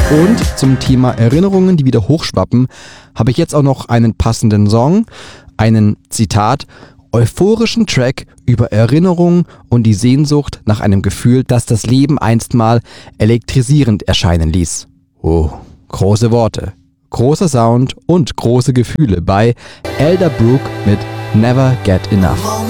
Und zum Thema Erinnerungen, die wieder hochschwappen, habe ich jetzt auch noch einen passenden Song, einen, Zitat, euphorischen Track über Erinnerungen und die Sehnsucht nach einem Gefühl, das das Leben einst mal elektrisierend erscheinen ließ. Oh, große Worte, großer Sound und große Gefühle bei Elderbrook mit Never Get Enough.